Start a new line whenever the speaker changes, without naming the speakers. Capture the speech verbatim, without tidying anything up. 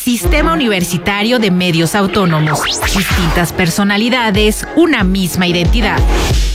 Sistema Universitario de Medios Autónomos. Distintas personalidades, una misma identidad.